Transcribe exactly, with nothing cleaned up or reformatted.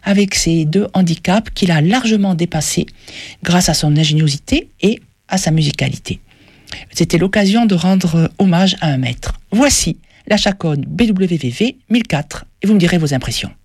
avec ses deux handicaps qu'il a largement dépassés grâce à son ingéniosité et à sa musicalité. C'était l'occasion de rendre hommage à un maître. Voici la chaconne B W V V mille quatre et vous me direz vos impressions.